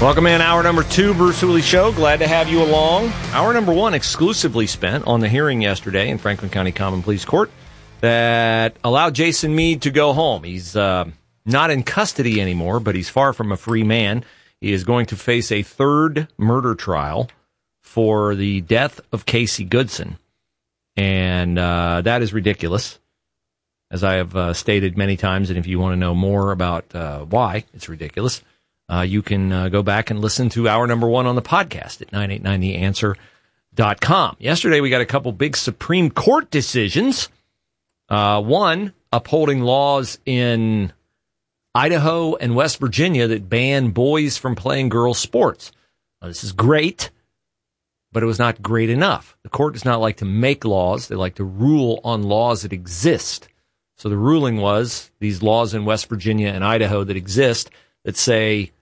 Welcome in, hour number 2, Bruce Hooley Show. Glad to have you along. Hour number 1 exclusively spent on the hearing yesterday in Franklin County Common Pleas Court that allowed Jason Meade to go home. He's not in custody anymore, but he's far from a free man. He is going to face a third murder trial for the death of Casey Goodson. And that is ridiculous, as I have stated many times. And if you want to know more about why it's ridiculous, you can go back and listen to hour number 1 on the podcast at 989theanswer.com. Yesterday, we got a couple big Supreme Court decisions. One, upholding laws in Idaho and West Virginia that ban boys from playing girls' sports. Now, this is great, but it was not great enough. The court does not like to make laws. They like to rule on laws that exist. So the ruling was these laws in West Virginia and Idaho that exist that say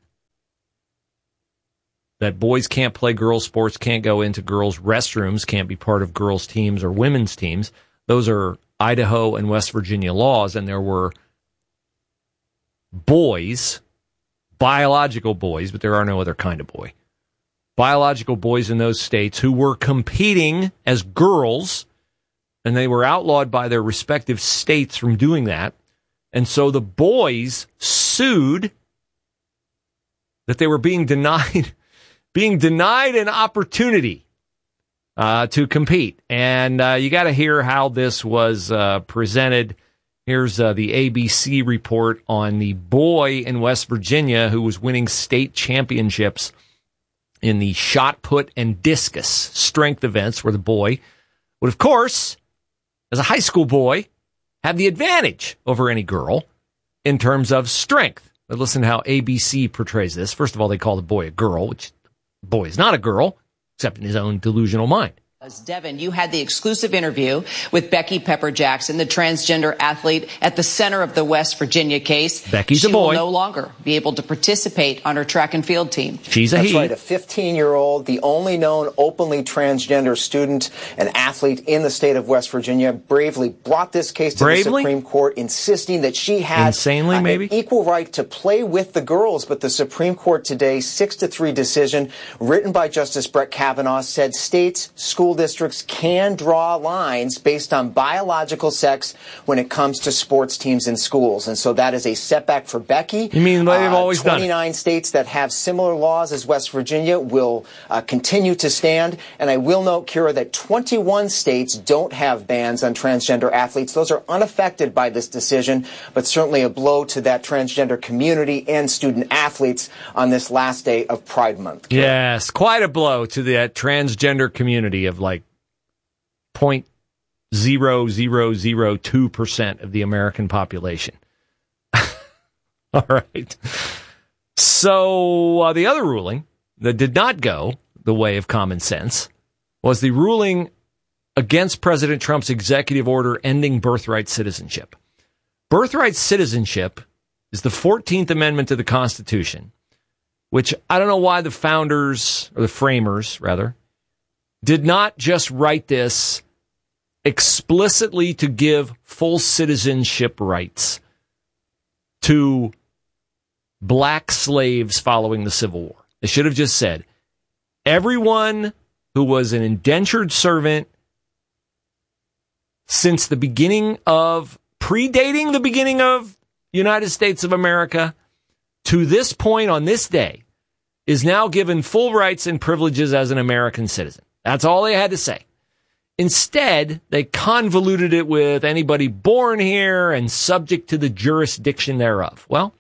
that boys can't play girls' sports, can't go into girls' restrooms, can't be part of girls' teams or women's teams. Those are Idaho and West Virginia laws, and there were boys, biological boys, but there are no other kind of boy, biological boys in those states who were competing as girls, and they were outlawed by their respective states from doing that. And so the boys sued that they were being denied an opportunity to compete. And you got to hear how this was presented. Here's the ABC report on the boy in West Virginia who was winning state championships in the shot put and discus strength events, where the boy would, of course, as a high school boy, have the advantage over any girl in terms of strength. But listen to how ABC portrays this. First of all, they call the boy a girl, which the boy is not a girl, except in his own delusional mind. Devin, you had the exclusive interview with Becky Pepper Jackson, the transgender athlete at the center of the West Virginia case. Becky's a boy. She will no longer be able to participate on her track and field team. She's a he. That's right, a 15-year-old, the only known openly transgender student and athlete in the state of West Virginia, bravely brought this case to the Supreme Court, insisting that she had an equal right to play with the girls. But the Supreme Court today, 6-3 decision, written by Justice Brett Kavanaugh, said states, school districts can draw lines based on biological sex when it comes to sports teams in schools. And so that is a setback for Becky. You mean they've always done it? 29 states that have similar laws as West Virginia will continue to stand. And I will note, Kira, that 21 states don't have bans on transgender athletes. Those are unaffected by this decision, but certainly a blow to that transgender community and student athletes on this last day of Pride Month. Kira. Yes, quite a blow to that transgender community of like 0.0002% of the American population. All right. So the other ruling that did not go the way of common sense was the ruling against President Trump's executive order ending birthright citizenship. Birthright citizenship is the 14th Amendment to the Constitution, which I don't know why the founders, or the framers, rather, did not just write this explicitly to give full citizenship rights to black slaves following the Civil War. They should have just said, everyone who was an indentured servant since the beginning of, predating the beginning of United States of America to this point on this day, is now given full rights and privileges as an American citizen. That's all they had to say. Instead, they convoluted it with anybody born here and subject to the jurisdiction thereof. Well,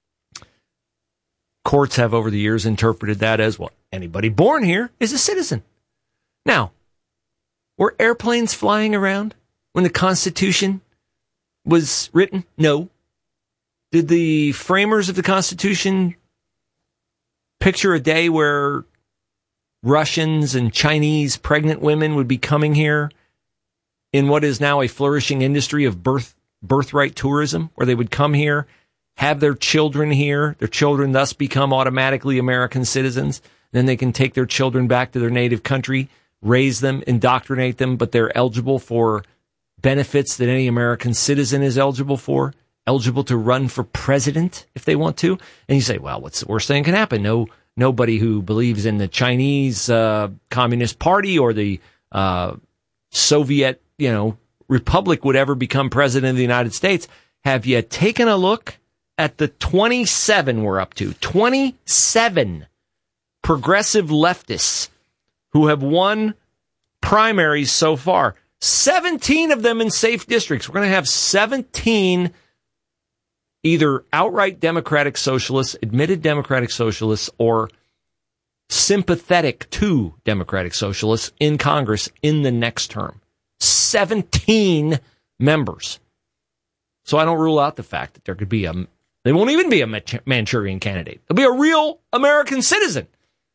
courts have over the years interpreted that as, well, anybody born here is a citizen. Now, were airplanes flying around when the Constitution was written? No. Did the framers of the Constitution picture a day where Russians and Chinese pregnant women would be coming here in what is now a flourishing industry of birthright tourism, where they would come here, have their children here, their children thus become automatically American citizens, then they can take their children back to their native country, raise them, indoctrinate them, but they're eligible for benefits that any American citizen is eligible for, eligible to run for president if they want to. And you say, well, what's the worst thing that can happen? No nobody who believes in the Chinese Communist Party or the Soviet, republic would ever become president of the United States. Have you taken a look at the 27 we're up to? 27 progressive leftists who have won primaries so far. 17 of them in safe districts. We're going to have 17 either outright Democratic Socialists, admitted Democratic Socialists, or sympathetic to Democratic Socialists in Congress in the next term. 17 members. So I don't rule out the fact that there could be they won't even be a Manchurian candidate. There'll be a real American citizen.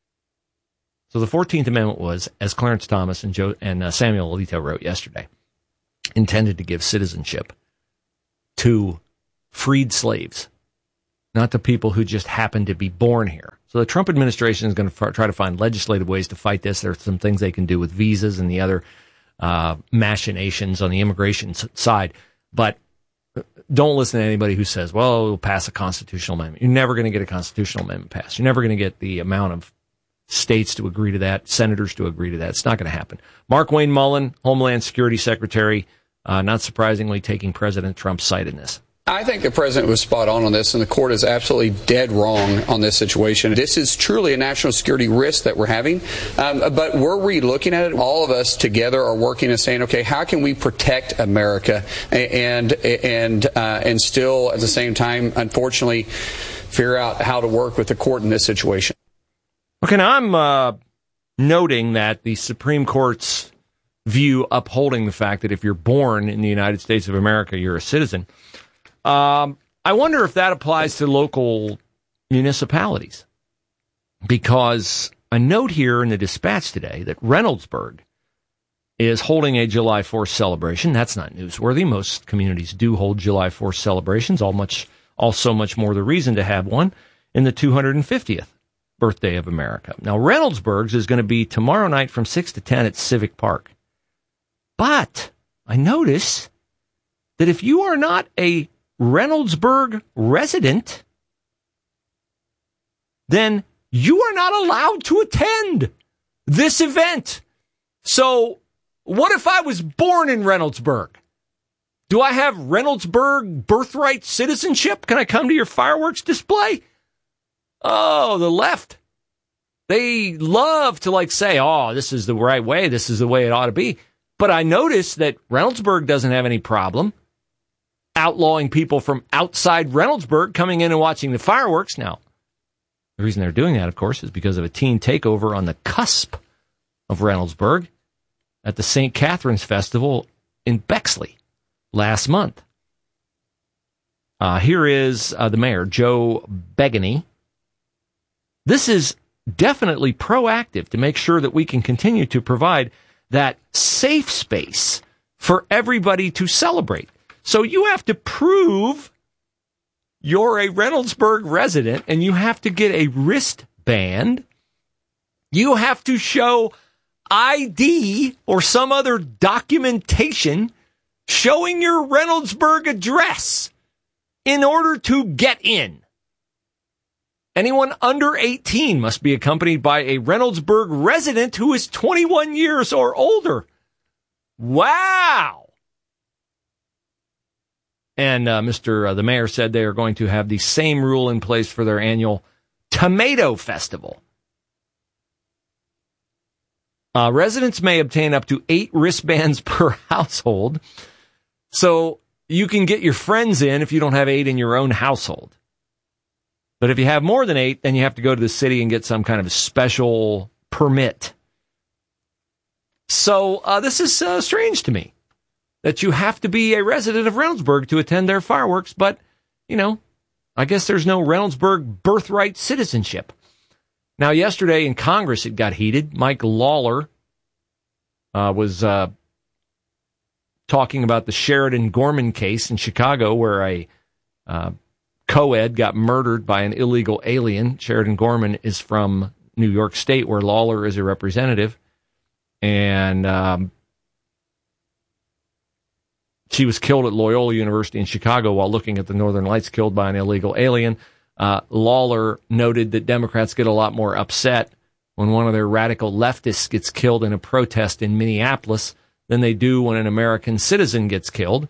So the 14th Amendment was, as Clarence Thomas and Samuel Alito wrote yesterday, intended to give citizenship to freed slaves, not to people who just happen to be born here. So the Trump administration is going to try to find legislative ways to fight this. There are some things they can do with visas and the other machinations on the immigration side. But don't listen to anybody who says, well, we'll pass a constitutional amendment. You're never going to get a constitutional amendment passed. You're never going to get the amount of states to agree to that, senators to agree to that. It's not going to happen. Mark-Wayne Mullen, Homeland Security Secretary, not surprisingly taking President Trump's side in this. I think the president was spot on this, and the court is absolutely dead wrong on this situation. This is truly a national security risk that we're having, but we're re-looking at it. All of us together are working and saying, okay, how can we protect America and still at the same time, unfortunately, figure out how to work with the court in this situation. Okay, now I'm noting that the Supreme Court's view upholding the fact that if you're born in the United States of America, you're a citizen. I wonder if that applies to local municipalities, because I note here in the Dispatch today that Reynoldsburg is holding a July 4th celebration. That's not newsworthy. Most communities do hold July 4th celebrations, also much more the reason to have one in the 250th birthday of America. Now, Reynoldsburg's is going to be tomorrow night from 6 to 10 at Civic Park. But I notice that if you are not a Reynoldsburg resident, then you are not allowed to attend this event. So what if I was born in Reynoldsburg? Do I have Reynoldsburg birthright citizenship? Can I come to your fireworks display? Oh, the left. They love to say, oh, this is the right way. This is the way it ought to be. But I notice that Reynoldsburg doesn't have any problem outlawing people from outside Reynoldsburg coming in and watching the fireworks. Now, the reason they're doing that, of course, is because of a teen takeover on the cusp of Reynoldsburg at the St. Catherine's Festival in Bexley last month. Here is the mayor, Joe Begany. This is definitely proactive to make sure that we can continue to provide that safe space for everybody to celebrate. So you have to prove you're a Reynoldsburg resident, and you have to get a wristband. You have to show ID or some other documentation showing your Reynoldsburg address in order to get in. Anyone under 18 must be accompanied by a Reynoldsburg resident who is 21 years or older. Wow! And the mayor said they are going to have the same rule in place for their annual Tomato Festival. Residents may obtain up to 8 wristbands per household, so you can get your friends in if you don't have 8 in your own household. But if you have more than 8, then you have to go to the city and get some kind of special permit. So this is strange to me, that you have to be a resident of Reynoldsburg to attend their fireworks. But, I guess there's no Reynoldsburg birthright citizenship. Now, yesterday in Congress, it got heated. Mike Lawler was talking about the Sheridan Gorman case in Chicago, where a co-ed got murdered by an illegal alien. Sheridan Gorman is from New York State, where Lawler is a representative. And she was killed at Loyola University in Chicago while looking at the Northern Lights, killed by an illegal alien. Lawler noted that Democrats get a lot more upset when one of their radical leftists gets killed in a protest in Minneapolis than they do when an American citizen gets killed.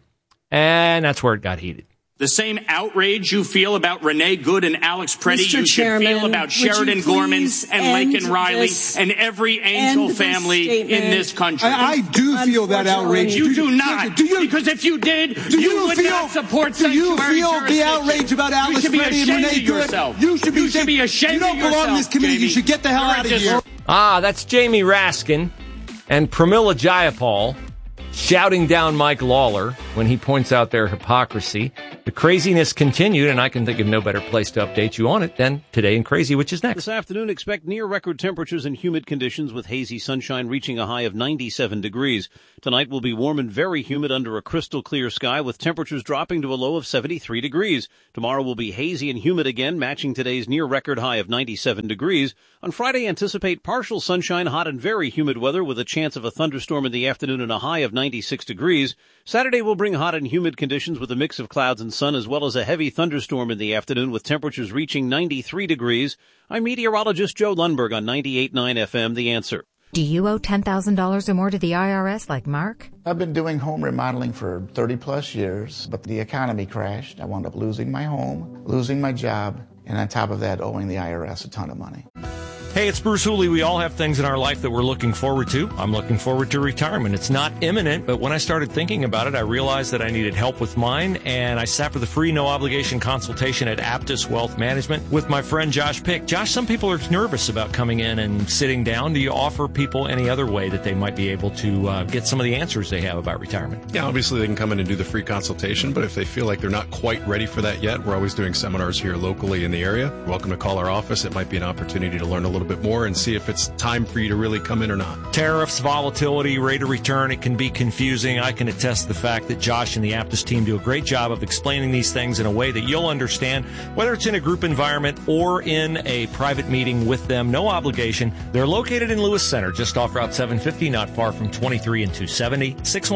And that's where it got heated. The same outrage you feel about Renee Good and Alex Preddy, you should feel about Sheridan Gorman and Laken Riley and every Angel family in this country. I do feel that outrage. You do not. Because if you did, you would not support sanctuary jurisdiction. Do you feel the outrage about Alex Preddy and Renee Good? You should be ashamed of yourself. You don't belong in this committee. You should get the hell out of here. That's Jamie Raskin and Pramila Jayapal shouting down Mike Lawler when he points out their hypocrisy. The craziness continued, and I can think of no better place to update you on it than Today in Crazy, which is next. This afternoon, expect near-record temperatures and humid conditions with hazy sunshine reaching a high of 97 degrees. Tonight will be warm and very humid under a crystal-clear sky with temperatures dropping to a low of 73 degrees. Tomorrow will be hazy and humid again, matching today's near-record high of 97 degrees. On Friday, anticipate partial sunshine, hot and very humid weather with a chance of a thunderstorm in the afternoon and a high of 96 degrees. Saturday will bring hot and humid conditions with a mix of clouds and sun, as well as a heavy thunderstorm in the afternoon with temperatures reaching 93 degrees. I'm meteorologist Joe Lundberg on 98.9 FM, The Answer. Do you owe $10,000 or more to the IRS like Mark? I've been doing home remodeling for 30 plus years, but the economy crashed. I wound up losing my home, losing my job, and on top of that, owing the IRS a ton of money. Hey, it's Bruce Hooley. We all have things in our life that we're looking forward to. I'm looking forward to retirement. It's not imminent, but when I started thinking about it, I realized that I needed help with mine, and I sat for the free, no-obligation consultation at Aptus Wealth Management with my friend Josh Pick. Josh, some people are nervous about coming in and sitting down. Do you offer people any other way that they might be able to get some of the answers they have about retirement? Yeah, obviously they can come in and do the free consultation, but if they feel like they're not quite ready for that yet, we're always doing seminars here locally in the area. You're welcome to call our office. It might be an opportunity to learn a little bit more and see if it's time for you to really come in or not. Tariffs, volatility, rate of return, it can be confusing. I can attest to the fact that Josh and the Aptus team do a great job of explaining these things in a way that you'll understand, whether it's in a group environment or in a private meeting with them. No obligation. They're located in Lewis Center, just off Route 750, not far from 23 and 270.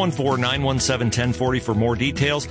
614-917-1040 for more details.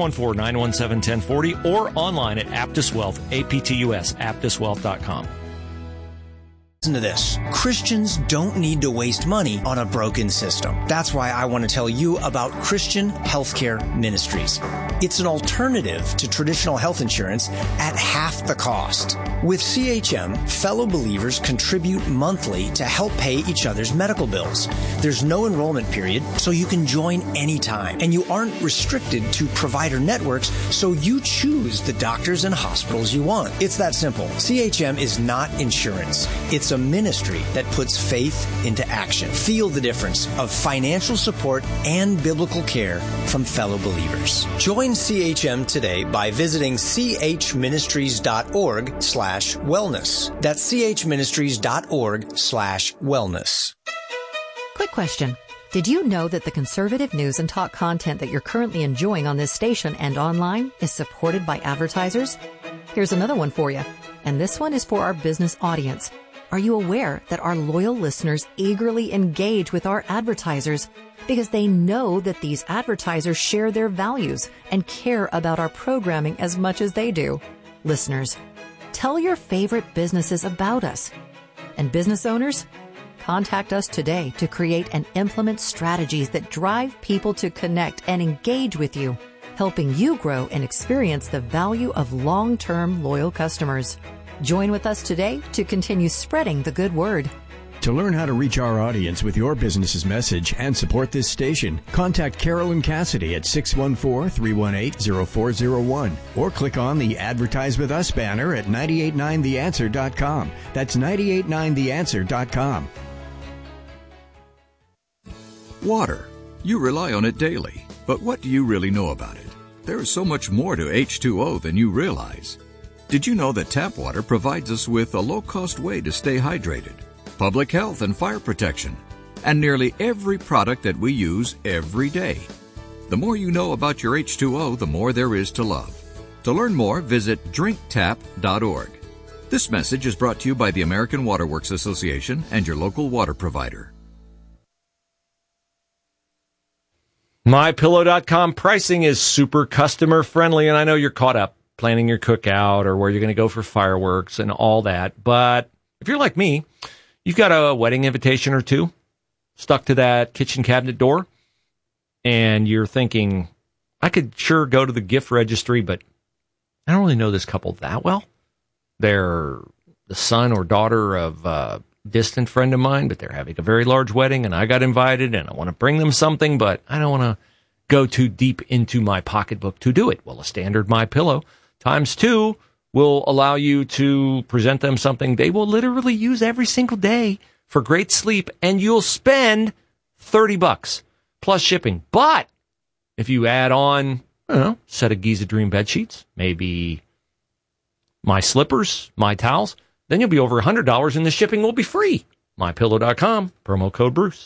614-917-1040 or online at Aptus Wealth, APTUS, aptuswealth.com. Listen to this. Christians don't need to waste money on a broken system. That's why I want to tell you about Christian Healthcare Ministries. It's an alternative to traditional health insurance at half the cost. With CHM, fellow believers contribute monthly to help pay each other's medical bills. There's no enrollment period, so you can join anytime. And you aren't restricted to provider networks, so you choose the doctors and hospitals you want. It's that simple. CHM is not insurance. It's a ministry that puts faith into action. Feel the difference of financial support and biblical care from fellow believers. Join CHM today by visiting chministries.org/wellness. That's chministries.org/wellness. Quick question. Did you know that the conservative news and talk content that you're currently enjoying on this station and online is supported by advertisers? Here's another one for you. And this one is for our business audience. Are you aware that our loyal listeners eagerly engage with our advertisers because they know that these advertisers share their values and care about our programming as much as they do? Listeners, tell your favorite businesses about us. And business owners, contact us today to create and implement strategies that drive people to connect and engage with you, helping you grow and experience the value of long-term loyal customers. Join with us today to continue spreading the good word. To learn how to reach our audience with your business's message and support this station, contact Carolyn Cassidy at 614-318-0401 or click on the Advertise With Us banner at 989theanswer.com. That's 989theanswer.com. Water. You rely on it daily. But what do you really know about it? There is so much more to H2O than you realize. Did you know that tap water provides us with a low-cost way to stay hydrated, public health and fire protection, and nearly every product that we use every day? The more you know about your H2O, the more there is to love. To learn more, visit drinktap.org. This message is brought to you by the American Water Works Association and your local water provider. MyPillow.com pricing is super customer friendly, and I know you're caught up planning your cookout or where you're going to go for fireworks and all that. But if you're like me, you've got a wedding invitation or two stuck to that kitchen cabinet door, and you're thinking, I could sure go to the gift registry, but I don't really know this couple that well. They're the son or daughter of a distant friend of mine, but they're having a very large wedding, and I got invited, and I want to bring them something, but I don't want to go too deep into my pocketbook to do it. Well, a standard MyPillow times 2 will allow you to present them something they will literally use every single day for great sleep, and you'll spend $30 plus shipping. But if you add on, I don't know, set of Giza Dream bed sheets, maybe my slippers, my towels, then you'll be over $100 and the shipping will be free. MyPillow.com, promo code Bruce.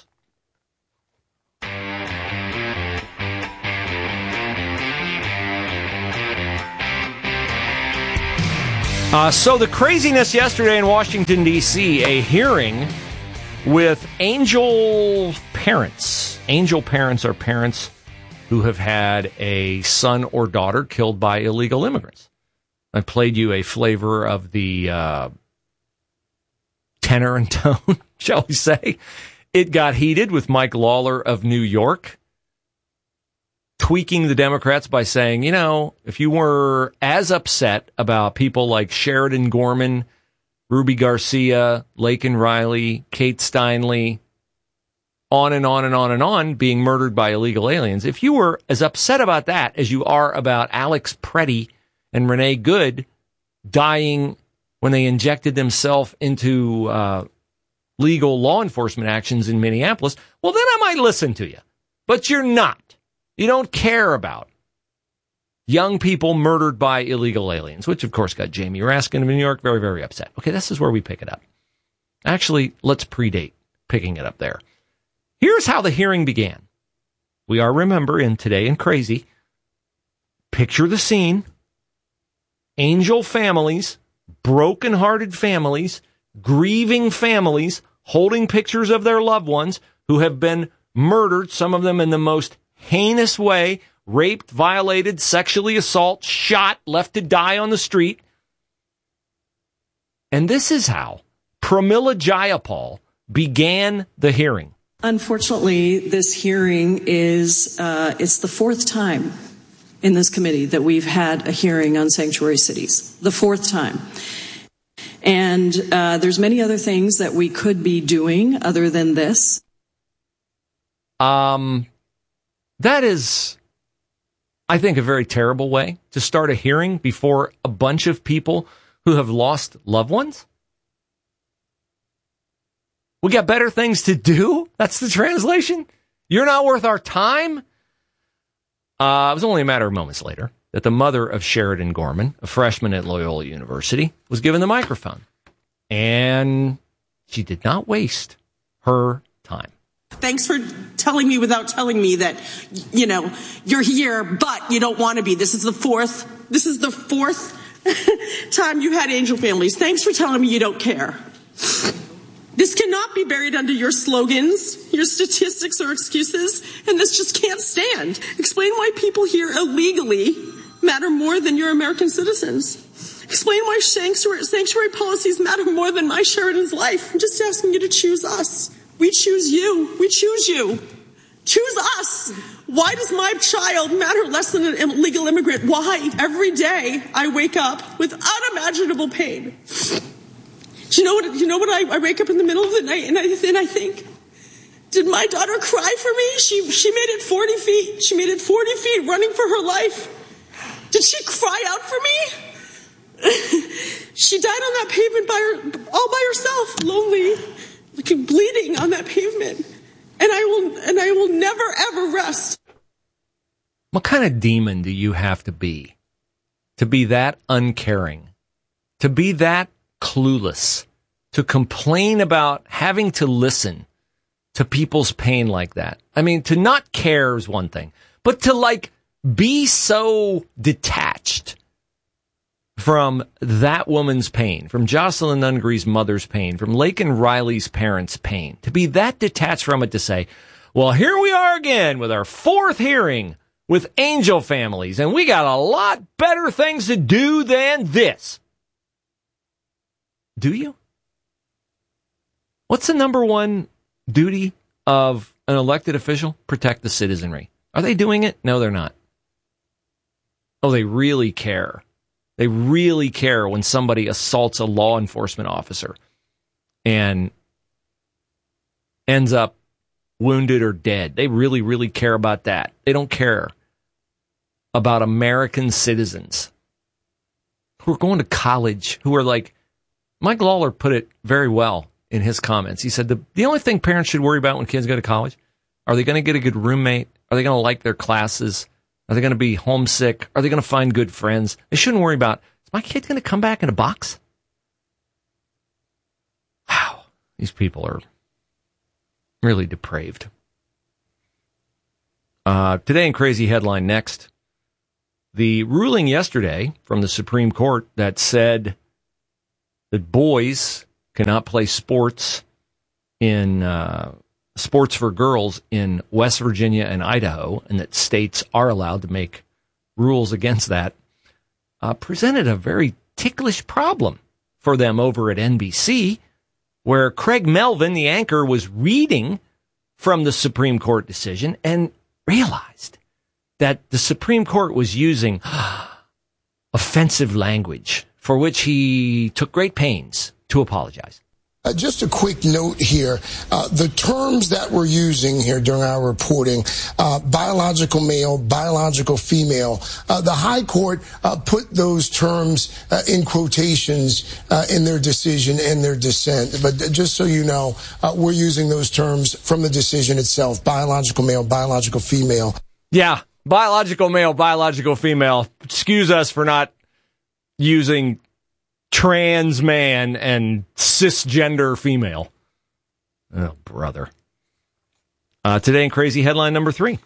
So the craziness yesterday in Washington, D.C., a hearing with angel parents. Angel parents are parents who have had a son or daughter killed by illegal immigrants. I played you a flavor of the tenor and tone, shall we say. It got heated with Mike Lawler of New York tweaking the Democrats by saying, you know, if you were as upset about people like Sheridan Gorman, Ruby Garcia, Laken Riley, Kate Steinle, on and on and on and on, being murdered by illegal aliens, if you were as upset about that as you are about Alex Preddy and Renee Good dying when they injected themselves into legal law enforcement actions in Minneapolis, well, then I might listen to you. But you're not. You don't care about young people murdered by illegal aliens, which, of course, got Jamie Raskin of New York very, very upset. Okay, this is where we pick it up. Actually, let's predate picking it up there. Here's how the hearing began. We are, remember, in Today in Crazy. Picture the scene. Angel families, broken-hearted families, grieving families, holding pictures of their loved ones who have been murdered, some of them in the most heinous way, raped, violated, sexually assaulted, shot, left to die on the street. And this is how Pramila Jayapal began the hearing. Unfortunately, this hearing is, it's the fourth time in this committee that we've had a hearing on sanctuary cities. The fourth time. And there's many other things that we could be doing other than this. That is, I think, a very terrible way to start a hearing before a bunch of people who have lost loved ones. We got better things to do? That's the translation? You're not worth our time? It was only a matter of moments later that the mother of Sheridan Gorman, a freshman at Loyola University, was given the microphone. And she did not waste her time. Thanks for telling me without telling me that, you know, you're here, but you don't want to be. This is the fourth time you had angel families. Thanks for telling me you don't care. This cannot be buried under your slogans, your statistics, or excuses, and this just can't stand. Explain why people here illegally matter more than your American citizens. Explain why sanctuary policies matter more than my Sheridan's life. I'm just asking you to choose us. We choose you. We choose you. Choose us. Why does my child matter less than an illegal immigrant? Why? Every day I wake up with unimaginable pain. Do you know what I wake up in the middle of the night and I think, did my daughter cry for me? She made it 40 feet. She made it 40 feet running for her life. Did she cry out for me? She died on that pavement all by herself, lonely, bleeding on that pavement. And I will never ever rest. What kind of demon do you have to be that uncaring, to be that clueless, to complain about having to listen to people's pain like that? I mean, to not care is one thing, but to be so detached from that woman's pain, from Jocelyn Nungree's mother's pain, from Laken Riley's parents' pain, to be that detached from it to say, well, here we are again with our fourth hearing with angel families, and we got a lot better things to do than this. Do you? What's the number one duty of an elected official? Protect the citizenry. Are they doing it? No, they're not. Oh, they really care. They really care when somebody assaults a law enforcement officer and ends up wounded or dead. They really, really care about that. They don't care about American citizens who are going to college, who are like, Mike Lawler put it very well in his comments. He said the only thing parents should worry about when kids go to college, are they going to get a good roommate? Are they going to like their classes? Are they going to be homesick? Are they going to find good friends? They shouldn't worry about, is my kid going to come back in a box? Wow, these people are really depraved. Today in Crazy Headline next, the ruling yesterday from the Supreme Court that said that boys cannot play sports in sports for girls in West Virginia and Idaho, and that states are allowed to make rules against that, presented a very ticklish problem for them over at NBC, where Craig Melvin, the anchor, was reading from the Supreme Court decision and realized that the Supreme Court was using offensive language for which he took great pains to apologize. Just a quick note here. The terms that we're using here during our reporting, biological male, biological female, the High Court put those terms in quotations in their decision and their dissent. But just so you know, we're using those terms from the decision itself, biological male, biological female. Yeah, biological male, biological female. Excuse us for not using trans man and cisgender female. Oh, brother. Today in Crazy Headline number 3.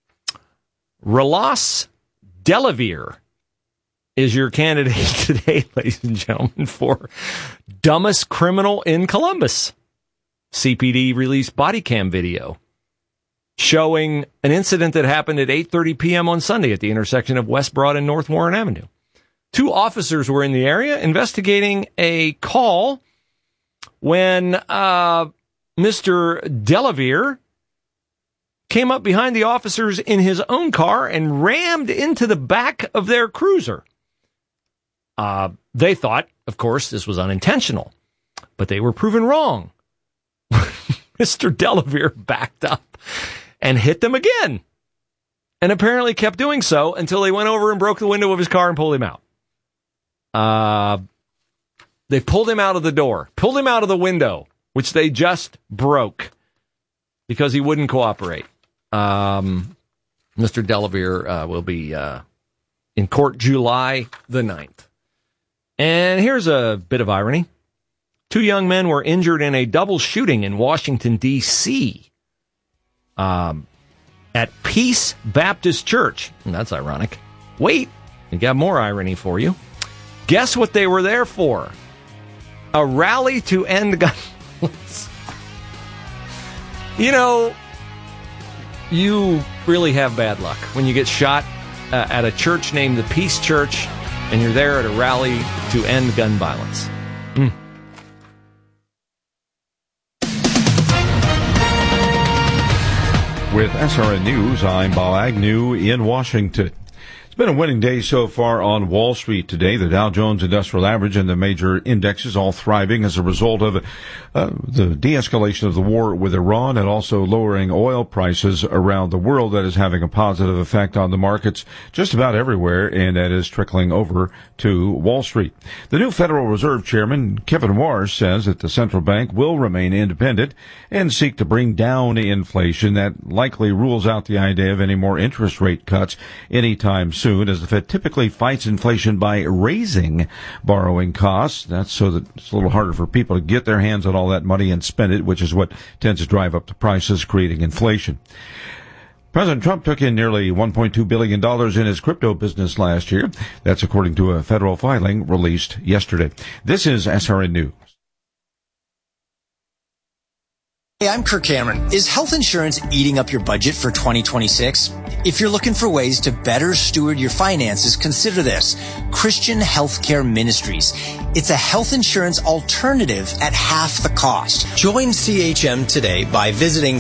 Rolas Delavere is your candidate today, ladies and gentlemen, for dumbest criminal in Columbus. CPD released body cam video showing an incident that happened at 8:30 p.m. on Sunday at the intersection of West Broad and North Warren Avenue. 2 officers were in the area investigating a call when Mr. Delavere came up behind the officers in his own car and rammed into the back of their cruiser. They thought, of course, this was unintentional, but they were proven wrong. Mr. Delavere backed up and hit them again, and apparently kept doing so until they went over and broke the window of his car and pulled him out. They pulled him out of the door, pulled him out of the window, which they just broke because he wouldn't cooperate. Mr. Delavere will be in court July the 9th. And here's a bit of irony. 2 young men were injured in a double shooting in Washington, D.C. At Peace Baptist Church. And that's ironic. Wait, we got more irony for you. Guess what they were there for? A rally to end gun violence. You know, you really have bad luck when you get shot at a church named the Peace Church and you're there at a rally to end gun violence. With SRN News, I'm Bob Agnew in Washington. It's been a winning day so far on Wall Street today. The Dow Jones Industrial Average and the major indexes all thriving as a result of the de-escalation of the war with Iran and also lowering oil prices around the world. That is having a positive effect on the markets just about everywhere, and that is trickling over to Wall Street. The new Federal Reserve Chairman, Kevin Warsh, says that the central bank will remain independent and seek to bring down inflation. That likely rules out the idea of any more interest rate cuts anytime soon, as the Fed typically fights inflation by raising borrowing costs. That's so that it's a little harder for people to get their hands on all that money and spend it, which is what tends to drive up the prices, creating inflation. President Trump took in nearly $1.2 billion in his crypto business last year. That's according to a federal filing released yesterday. This is SRN News. Hey, I'm Kirk Cameron. Is health insurance eating up your budget for 2026? If you're looking for ways to better steward your finances, consider this. Christian Healthcare Ministries. It's a health insurance alternative at half the cost. Join CHM today by visiting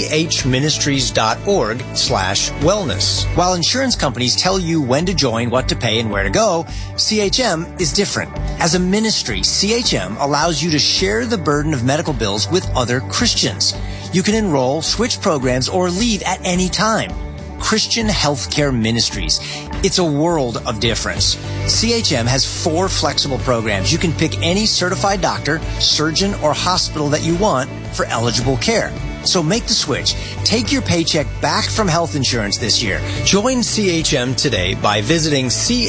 chministries.org/wellness. While insurance companies tell you when to join, what to pay, and where to go, CHM is different. As a ministry, CHM allows you to share the burden of medical bills with other Christians. You can enroll, switch programs, or leave at any time. Christian Healthcare Ministries. It's a world of difference. CHM has 4 flexible programs. You can pick any certified doctor, surgeon, or hospital that you want for eligible care. So make the switch. Take your paycheck back from health insurance this year. Join CHM today by visiting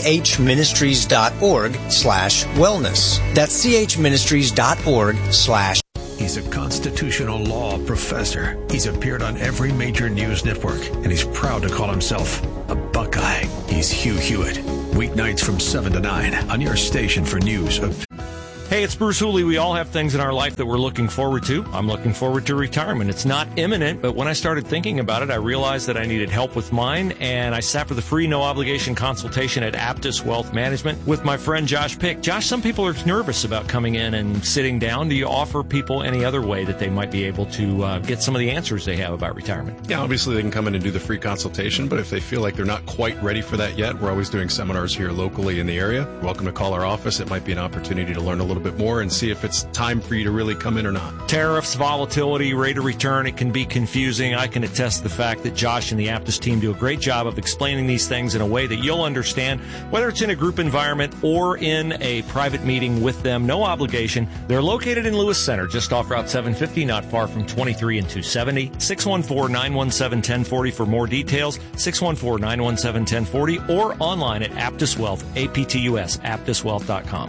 chministries.org/wellness. That's chministries.org/. He's a constitutional law professor. He's appeared on every major news network, and he's proud to call himself a Buckeye. He's Hugh Hewitt. Weeknights from 7 to 9 on your station for news. Hey, it's Bruce Hooley. We all have things in our life that we're looking forward to. I'm looking forward to retirement. It's not imminent, but when I started thinking about it, I realized that I needed help with mine, and I sat for the free, no-obligation consultation at Aptus Wealth Management with my friend Josh Pick. Josh, some people are nervous about coming in and sitting down. Do you offer people any other way that they might be able to get some of the answers they have about retirement? Yeah, obviously they can come in and do the free consultation, but if they feel like they're not quite ready for that yet, we're always doing seminars here locally in the area. You're welcome to call our office. It might be an opportunity to learn a little bit more and see if it's time for you to really come in or not. Tariffs, volatility, rate of return, it can be confusing. I can attest to the fact that Josh and the Aptus team do a great job of explaining these things in a way that you'll understand, whether it's in a group environment or in a private meeting with them. No obligation. They're located in Lewis Center, just off Route 750, not far from 23 and 270. 614-917-1040 for more details. 614-917-1040 or online at Aptus Wealth, APTUS, aptuswealth.com.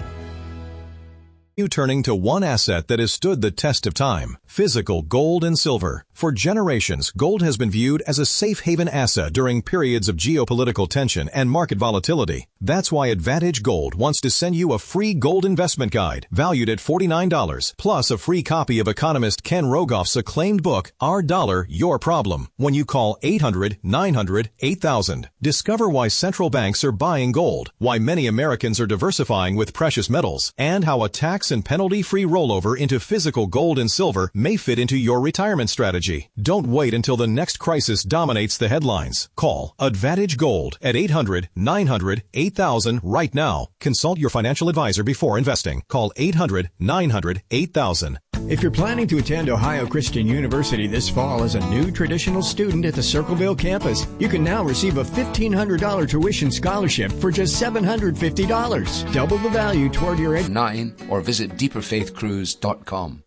You turning to one asset that has stood the test of time, physical gold and silver. For generations, gold has been viewed as a safe haven asset during periods of geopolitical tension and market volatility. That's why Advantage Gold wants to send you a free gold investment guide valued at $49, plus a free copy of economist Ken Rogoff's acclaimed book, Our Dollar, Your Problem, when you call 800-900-8000. Discover why central banks are buying gold, why many Americans are diversifying with precious metals, and how a tax and penalty-free rollover into physical gold and silver may fit into your retirement strategy. Don't wait until the next crisis dominates the headlines. Call Advantage Gold at 800-900-8000 right now. Consult your financial advisor before investing. Call 800-900-8000. If you're planning to attend Ohio Christian University this fall as a new traditional student at the Circleville campus, you can now receive a $1,500 tuition scholarship for just $750. Double the value toward your 9 or visit deeperfaithcruise.com.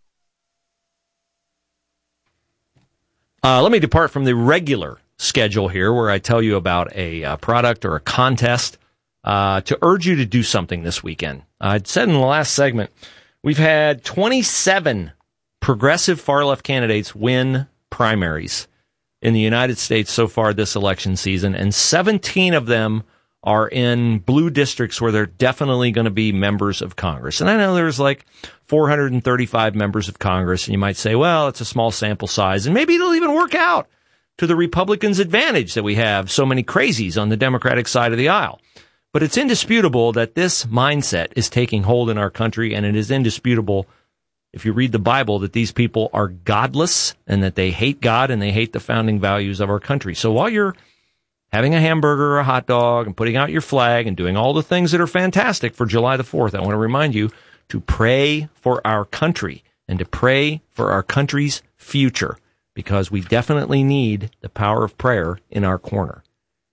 Let me depart from the regular schedule here where I tell you about a product or a contest to urge you to do something this weekend. I'd said in the last segment, we've had 27 progressive far-left candidates win primaries in the United States so far this election season, and 17 of them are in blue districts where they're definitely going to be members of Congress. And I know there's like 435 members of Congress, and you might say, well, it's a small sample size, and maybe it'll even work out to the Republicans' advantage that we have so many crazies on the Democratic side of the aisle. But it's indisputable that this mindset is taking hold in our country, and it is indisputable, if you read the Bible, that these people are godless and that they hate God and they hate the founding values of our country. So while you're having a hamburger or a hot dog and putting out your flag and doing all the things that are fantastic for July the 4th, I want to remind you to pray for our country and to pray for our country's future, because we definitely need the power of prayer in our corner.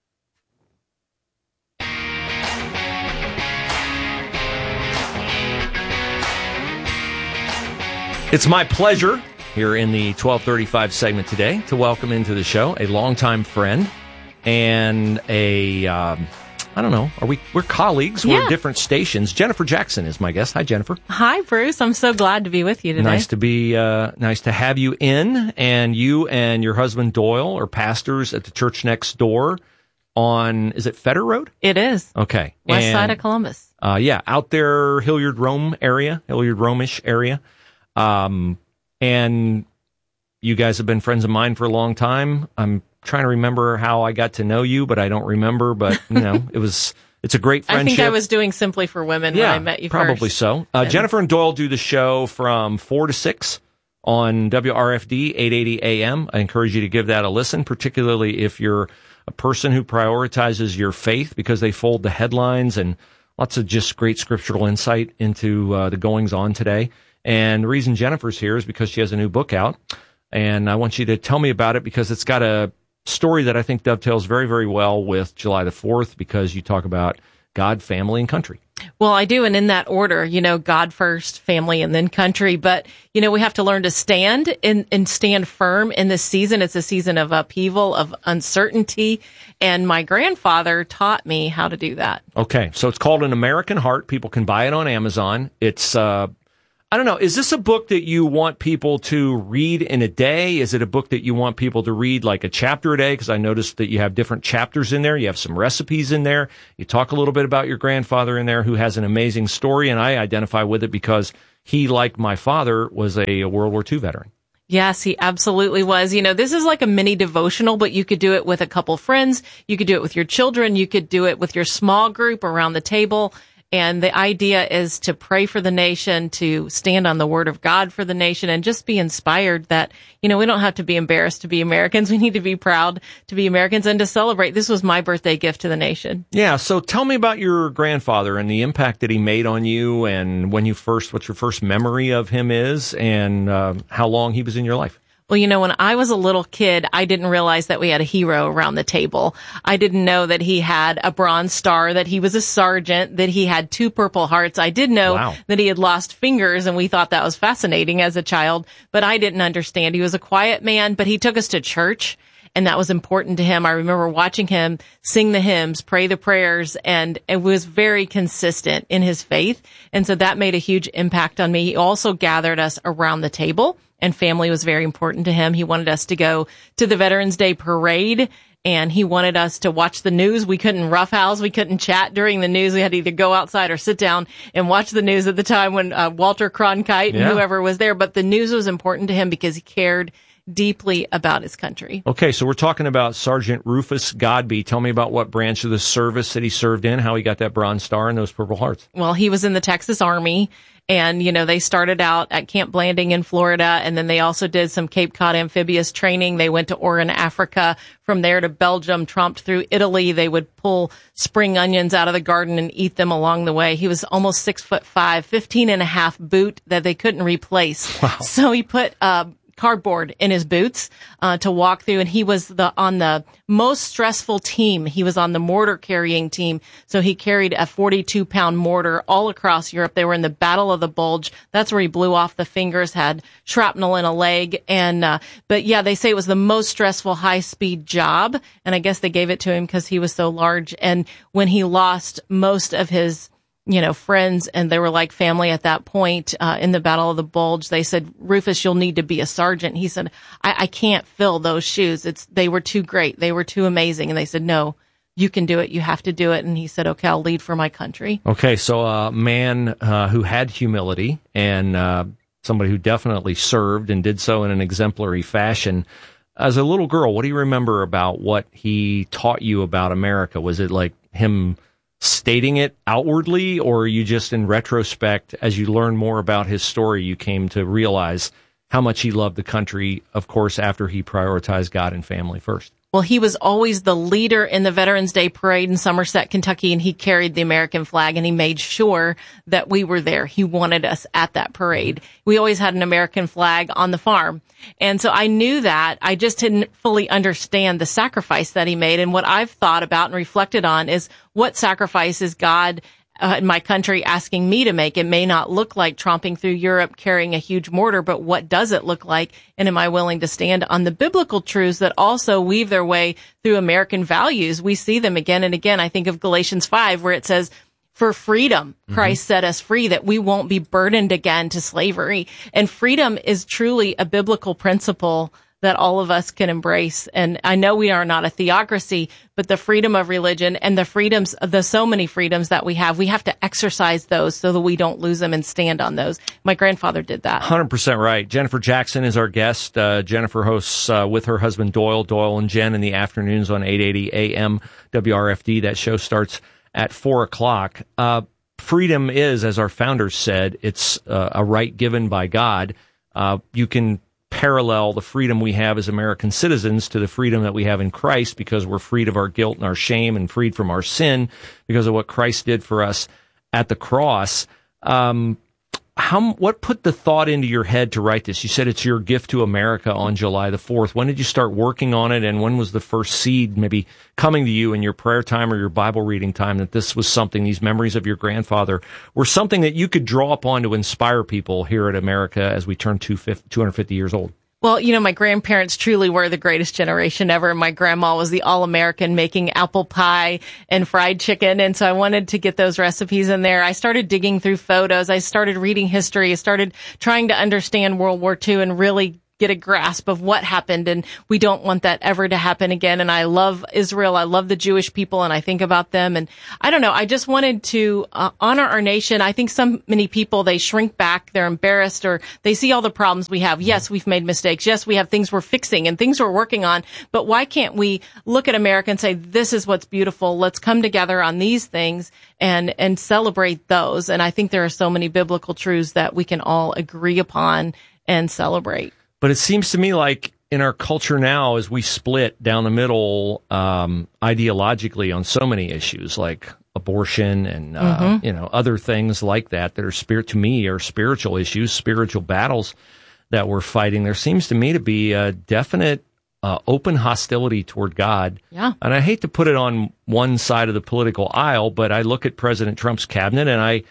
It's my pleasure here in the 1235 segment today to welcome into the show a longtime friend and we're colleagues. Yeah. We're at different stations. Jennifer Jackson is my guest. Hi, Jennifer. Hi, Bruce. I'm so glad to be with you today. Nice to have you in. And you and your husband Doyle are pastors at the church next door on, is it Fetter Road? It is. Okay. West side of Columbus. Out there, Hilliard Rome-ish area. And You guys have been friends of mine for a long time. I'm trying to remember how I got to know you, but I don't remember. But, it's a great friendship. I think I was doing Simply for Women when I met you probably first. So. Jennifer and Doyle do the show from 4 to 6 on WRFD 880 AM. I encourage you to give that a listen, particularly if you're a person who prioritizes your faith, because they fold the headlines and lots of just great scriptural insight into the goings on today. And the reason Jennifer's here is because she has a new book out. And I want you to tell me about it because it's got a story that I think dovetails very, very well with July the 4th, because you talk about God, family, and country. Well, I do. And in that order, God first, family, and then country. But, we have to learn to stand and stand firm in this season. It's a season of upheaval, of uncertainty. And my grandfather taught me how to do that. Okay. So it's called An American Heart. People can buy it on Amazon. It's, I don't know. Is this a book that you want people to read in a day? Is it a book that you want people to read like a chapter a day? Because I noticed that you have different chapters in there. You have some recipes in there. You talk a little bit about your grandfather in there, who has an amazing story, and I identify with it because he, like my father, was a World War II veteran. Yes, he absolutely was. This is like a mini devotional, but you could do it with a couple friends. You could do it with your children. You could do it with your small group around the table. And the idea is to pray for the nation, to stand on the word of God for the nation, and just be inspired that, we don't have to be embarrassed to be Americans. We need to be proud to be Americans and to celebrate. This was my birthday gift to the nation. Yeah. So tell me about your grandfather and the impact that he made on you, and what your first memory of him is, and how long he was in your life. Well, when I was a little kid, I didn't realize that we had a hero around the table. I didn't know that he had a Bronze Star, that he was a sergeant, that he had 2 Purple Hearts. I did know that he had lost fingers, and we thought that was fascinating as a child, but I didn't understand. He was a quiet man, but he took us to church, and that was important to him. I remember watching him sing the hymns, pray the prayers, and it was very consistent in his faith. And so that made a huge impact on me. He also gathered us around the table, and family was very important to him. He wanted us to go to the Veterans Day parade, and he wanted us to watch the news. We couldn't roughhouse. We couldn't chat during the news. We had to either go outside or sit down and watch the news at the time when Walter Cronkite and whoever was there. But the news was important to him because he cared deeply about his country. Okay, so we're talking about Sergeant Rufus Godbey. Tell me about what branch of the service that he served in, how he got that Bronze Star and those Purple Hearts. Well, he was in the Texas Army, and, they started out at Camp Blanding in Florida, and then they also did some Cape Cod amphibious training. They went to Oran, Africa, from there to Belgium, tromped through Italy. They would pull spring onions out of the garden and eat them along the way. He was almost 6'5", 15.5 boot that they couldn't replace. Wow. So he put cardboard in his boots to walk through, and he was on the most stressful team. He was on the mortar carrying team, so he carried a 42-pound mortar all across Europe. They were in the Battle of the Bulge. That's where he blew off the fingers, had shrapnel in a leg, and but yeah, they say it was the most stressful high-speed job, and I guess they gave it to him because he was so large. And when he lost most of his friends, and they were like family at that point, in the Battle of the Bulge, they said, Rufus, you'll need to be a sergeant. He said, I can't fill those shoes. They were too great. They were too amazing. And they said, no, you can do it. You have to do it. And he said, okay, I'll lead for my country. Okay. So a man, who had humility, and, somebody who definitely served and did so in an exemplary fashion. As a little girl, what do you remember about what he taught you about America? Was it like him stating it outwardly, or are you just in retrospect, as you learn more about his story, you came to realize how much he loved the country, of course, after he prioritized God and family first? Well, he was always the leader in the Veterans Day Parade in Somerset, Kentucky, and he carried the American flag, and he made sure that we were there. He wanted us at that parade. We always had an American flag on the farm. And so I knew that. I just didn't fully understand the sacrifice that he made. And what I've thought about and reflected on is what sacrifice is God in my country asking me to make. It may not look like tromping through Europe carrying a huge mortar, but what does it look like? And am I willing to stand on the biblical truths that also weave their way through American values? We see them again and again. I think of Galatians 5, where it says, for freedom, Christ set us free, that we won't be burdened again to slavery. And freedom is truly a biblical principle that all of us can embrace. And I know we are not a theocracy, but the freedom of religion and the freedoms, the so many freedoms that we have to exercise those so that we don't lose them and stand on those. My grandfather did that. 100% right. Jennifer Jackson is our guest. Jennifer hosts with her husband Doyle and Jen in the afternoons on 880 AM WRFD. That show starts at 4 o'clock. Freedom is, as our founders said, it's a right given by God. You can parallel the freedom we have as American citizens to the freedom that we have in Christ, because we're freed of our guilt and our shame and freed from our sin because of what Christ did for us at the cross. What put the thought into your head to write this? You said it's your gift to America on July the 4th. When did you start working on it, and when was the first seed maybe coming to you in your prayer time or your Bible reading time that this was something, these memories of your grandfather were something that you could draw upon to inspire people here at America as we turn 250 years old? Well, my grandparents truly were the greatest generation ever. My grandma was the All-American, making apple pie and fried chicken. And so I wanted to get those recipes in there. I started digging through photos. I started reading history. I started trying to understand World War II and really get a grasp of what happened, and we don't want that ever to happen again. And I love Israel. I love the Jewish people, and I think about them. And I don't know, I just wanted to honor our nation. I think so many people, they shrink back, they're embarrassed, or they see all the problems we have. Yes, we've made mistakes. Yes, we have things we're fixing and things we're working on. But why can't we look at America and say, this is what's beautiful. Let's come together on these things and celebrate those. And I think there are so many biblical truths that we can all agree upon and celebrate. But it seems to me like in our culture now, as we split down the middle ideologically on so many issues like abortion and other things like that are spiritual issues, spiritual battles that we're fighting, there seems to me to be a definite open hostility toward God. Yeah. And I hate to put it on one side of the political aisle, but I look at President Trump's cabinet and I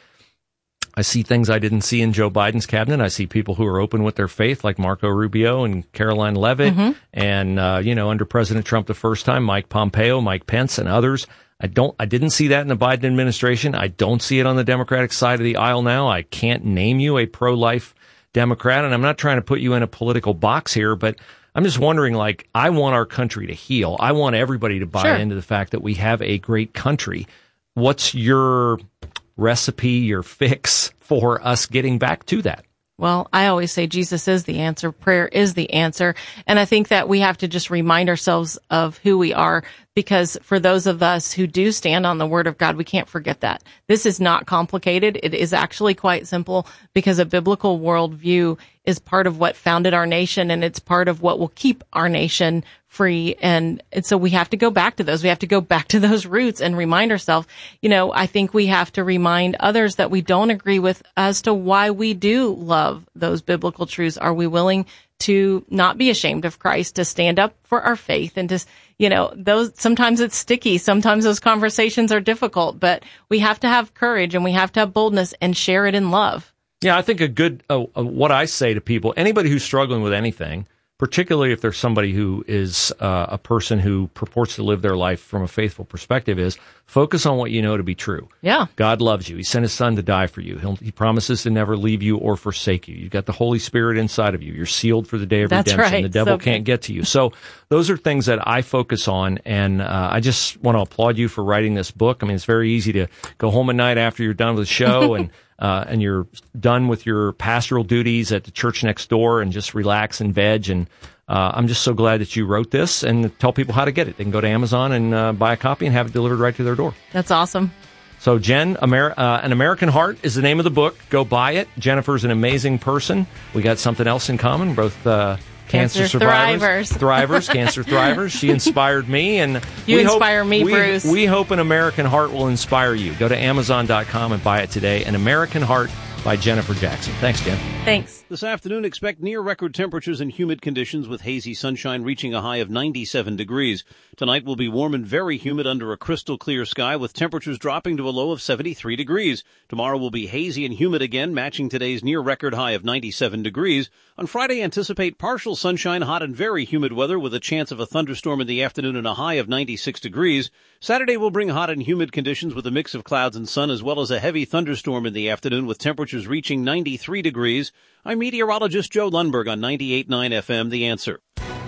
see things I didn't see in Joe Biden's cabinet. I see people who are open with their faith, like Marco Rubio and Caroline Leavitt, and under President Trump the first time, Mike Pompeo, Mike Pence, and others. I didn't see that in the Biden administration. I don't see it on the Democratic side of the aisle now. I can't name you a pro-life Democrat, and I'm not trying to put you in a political box here, but I'm just wondering, I want our country to heal. I want everybody to buy into the fact that we have a great country. What's your recipe, your fix for us getting back to that? Well, I always say Jesus is the answer. Prayer is the answer. And I think that we have to just remind ourselves of who we are, because for those of us who do stand on the Word of God, we can't forget that. This is not complicated. It is actually quite simple, because a biblical worldview is part of what founded our nation, and it's part of what will keep our nation free. And so we have to go back to those. We have to go back to those roots and remind ourselves. I think we have to remind others that we don't agree with as to why we do love those biblical truths. Are we willing to not be ashamed of Christ, to stand up for our faith, and to, those, sometimes it's sticky. Sometimes those conversations are difficult, but we have to have courage and we have to have boldness and share it in love. Yeah, I think a good, what I say to people, anybody who's struggling with anything, particularly if there's somebody who is a person who purports to live their life from a faithful perspective, is focus on what you know to be true. Yeah. God loves you. He sent his son to die for you. He promises to never leave you or forsake you. You've got the Holy Spirit inside of you. You're sealed for the day of redemption. Right. The devil can't get to you. So those are things that I focus on, and I just want to applaud you for writing this book. I mean, it's very easy to go home at night after you're done with the show and you're done with your pastoral duties at the church next door and just relax and veg. And I'm just so glad that you wrote this, and tell people how to get it. They can go to Amazon and buy a copy and have it delivered right to their door. That's awesome. So, Jen, An American Heart is the name of the book. Go buy it. Jennifer's an amazing person. We got something else in common, both cancer survivors. Cancer thrivers. She inspired me, and you inspire me, Bruce. We hope An American Heart will inspire you. Go to Amazon.com and buy it today. An American Heart by Jennifer Jackson. Thanks, Jen. Thanks. This afternoon, expect near-record temperatures and humid conditions with hazy sunshine reaching a high of 97 degrees. Tonight will be warm and very humid under a crystal clear sky with temperatures dropping to a low of 73 degrees. Tomorrow will be hazy and humid again, matching today's near-record high of 97 degrees. On Friday, anticipate partial sunshine, hot and very humid weather with a chance of a thunderstorm in the afternoon and a high of 96 degrees. Saturday will bring hot and humid conditions with a mix of clouds and sun, as well as a heavy thunderstorm in the afternoon with temperatures reaching 93 degrees. I'm meteorologist Joe Lundberg on 98.9 FM, The Answer.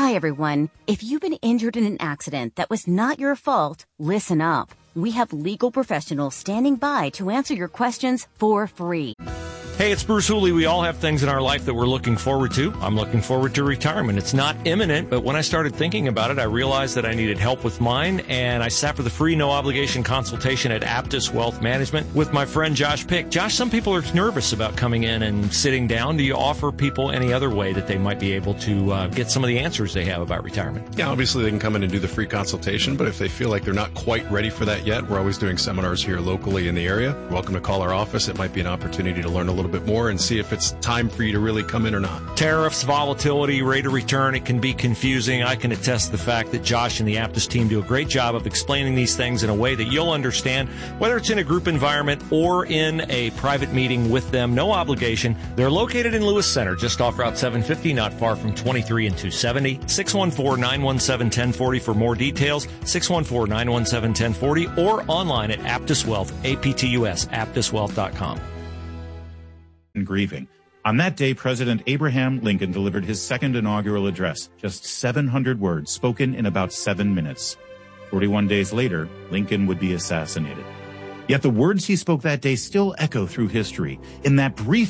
Hi, everyone. If you've been injured in an accident that was not your fault, listen up. We have legal professionals standing by to answer your questions for free. Hey, it's Bruce Hooley. We all have things in our life that we're looking forward to. I'm looking forward to retirement. It's not imminent, but when I started thinking about it, I realized that I needed help with mine, and I sat for the free, no-obligation consultation at Aptus Wealth Management with my friend Josh Pick. Josh, some people are nervous about coming in and sitting down. Do you offer people any other way that they might be able to get some of the answers they have about retirement? Yeah, obviously they can come in and do the free consultation, but if they feel like they're not quite ready for that yet, we're always doing seminars here locally in the area. You're welcome to call our office. It might be an opportunity to learn a little bit more and see if it's time for you to really come in or not. Tariffs, volatility, rate of return, it can be confusing. I can attest to the fact that Josh and the Aptus team do a great job of explaining these things in a way that you'll understand, whether it's in a group environment or in a private meeting with them. No obligation. They're located in Lewis Center, just off Route 750, not far from 23 and 270. 614-917-1040 for more details. 614-917-1040 or online at Aptus Wealth, APTUS, aptuswealth.com. Grieving. On that day, President Abraham Lincoln delivered his second inaugural address, just 700 words spoken in about 7 minutes. 41 days later, Lincoln would be assassinated. Yet the words he spoke that day still echo through history. In that brief